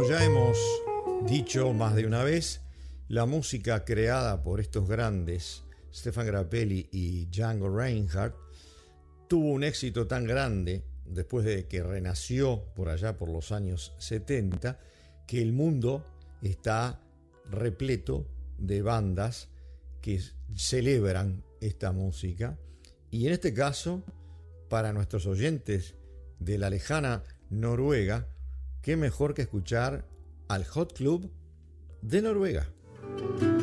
Como ya hemos dicho más de una vez, la música creada por estos grandes, Stéphane Grappelli y Django Reinhardt, tuvo un éxito tan grande después de que renació por allá por los años 70, que el mundo está repleto de bandas que celebran esta música. Y en este caso, para nuestros oyentes de la lejana Noruega, qué mejor que escuchar al Hot Club de Noruega.